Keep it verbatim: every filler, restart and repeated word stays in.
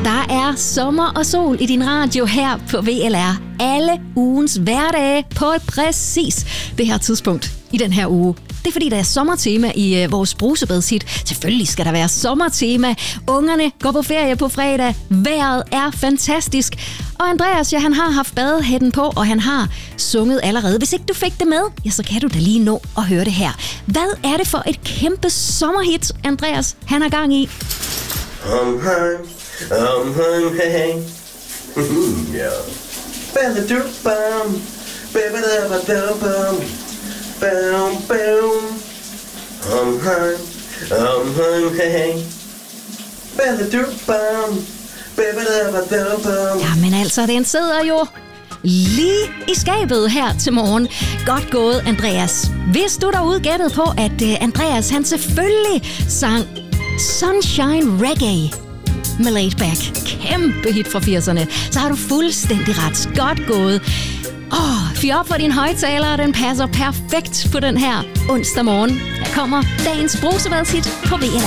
Der er sommer og sol i din radio her på V L R. Alle ugens hverdage på præcis det her tidspunkt i den her uge. Det er fordi, der er sommertema i øh, vores brusebadshit. Selvfølgelig skal der være sommertema. Ungerne går på ferie på fredag. Vejret er fantastisk. Og Andreas, ja, han har haft badehætten på, og han har sunget allerede. Hvis ikke du fik det med, ja, så kan du da lige nå at høre det her. Hvad er det for et kæmpe sommerhit, Andreas, han har gang i? Um, hey, um, hey, hey. Ja. Bam, bam, bam. Bam, bam. Um, hey, um, hey. Ja, men altså, den sidder jo lige i skabet her til morgen. Godt gået, Andreas. Hvis du derude gættede på, at uh, Andreas, han selvfølgelig sang Sunshine Reggae med Laid Back. Kæmpe hit fra firserne. Så har du fuldstændig ret. Godt gået. Åh, oh, fyr op for din højtaler, den passer perfekt på den her onsdag morgen. Her kommer dagens brusebadshit på V L R.